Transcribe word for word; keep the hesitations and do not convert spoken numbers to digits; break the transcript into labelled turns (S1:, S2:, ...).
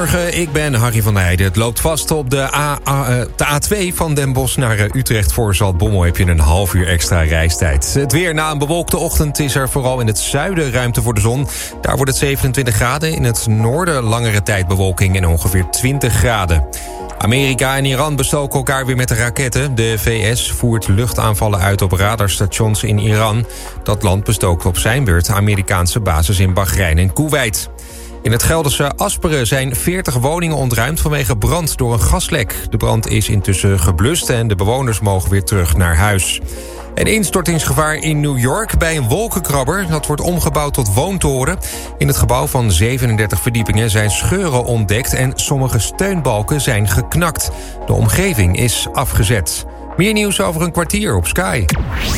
S1: Goedemorgen, ik ben Harry van der Heijden. Het loopt vast op de, A, A, de A twee van Den Bosch naar Utrecht. Voor Zaltbommel heb je een half uur extra reistijd. Het weer na een bewolkte ochtend is er vooral in het zuiden ruimte voor de zon. Daar wordt het zevenentwintig graden. In het noorden langere tijd bewolking en ongeveer twintig graden. Amerika en Iran bestoken elkaar weer met de raketten. De V S voert luchtaanvallen uit op radarstations in Iran. Dat land bestookt op zijn beurt Amerikaanse bases in Bahrein en Koeweit. In het Gelderse Asperen zijn veertig woningen ontruimd vanwege brand door een gaslek. De brand is intussen geblust en de bewoners mogen weer terug naar huis. Een instortingsgevaar in New York bij een wolkenkrabber. Dat wordt omgebouwd tot woontoren. In het gebouw van zevenendertig verdiepingen zijn scheuren ontdekt en sommige steunbalken zijn geknakt. De omgeving is afgezet. Meer nieuws over een kwartier op Sky.